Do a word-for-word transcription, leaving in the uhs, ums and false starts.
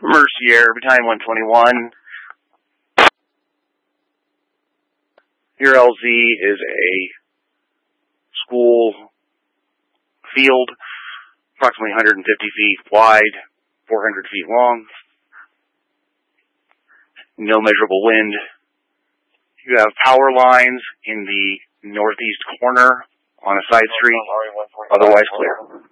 Mercier, Battalion one twenty-one. Your L Z is a school field, approximately one hundred fifty feet wide, four hundred feet long. No measurable wind. You have power lines in the northeast corner on a side street, otherwise clear.